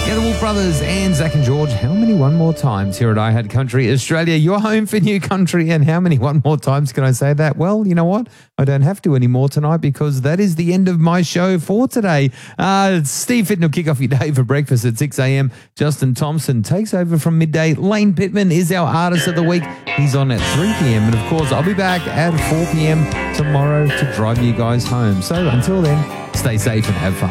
Yeah, the Wolf Brothers and Zach and George. How many one more times here at I Had Country Australia? Your home for new country. And how many one more times can I say that? Well, you know what? I don't have to anymore tonight because that is the end of my show for today. Steve Fitton will kick off your day for breakfast at 6 a.m. Justin Thompson takes over from midday. Lane Pittman is our artist of the week. He's on at 3 p.m. And, of course, I'll be back at 4 p.m. tomorrow to drive you guys home. So until then, stay safe and have fun.